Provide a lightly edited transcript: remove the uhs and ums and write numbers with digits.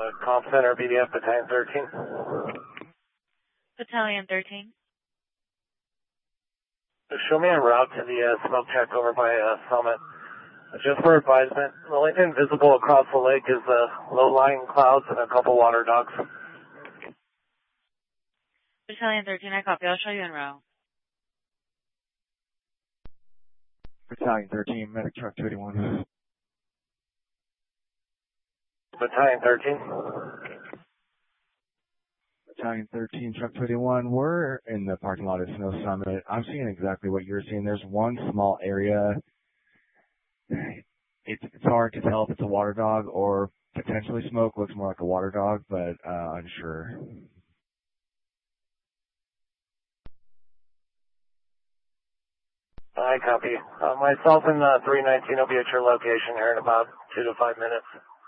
Comp Center, BDF, Battalion 13. Battalion 13. Show me a route to the smoke check over by Summit. Just for advisement, the only thing visible across the lake is low-lying clouds and a couple water dogs. Battalion 13, I copy. I'll show you en route. Battalion 13, medic truck 281. Battalion 13. Battalion 13, truck 281. We're in the parking lot at Snow Summit. I'm seeing exactly what you're seeing. There's one small area. It's hard to tell if it's a water dog or potentially smoke. Looks more like a water dog, but unsure. I copy. Myself and 319 will be at your location here in about 2 to 5 minutes.